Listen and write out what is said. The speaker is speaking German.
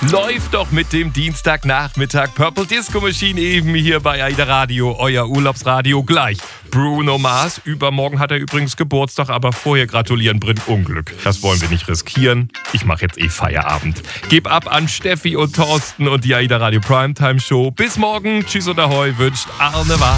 Läuft doch mit dem Dienstagnachmittag Purple Disco Machine eben hier bei AIDA Radio, euer Urlaubsradio gleich. Bruno Mars, übermorgen hat er übrigens Geburtstag, aber vorher gratulieren bringt Unglück. Das wollen wir nicht riskieren. Ich mache jetzt Feierabend. Geb ab an Steffi und Thorsten und die AIDA Radio Primetime Show. Bis morgen. Tschüss und Ahoi wünscht Arne Wahl.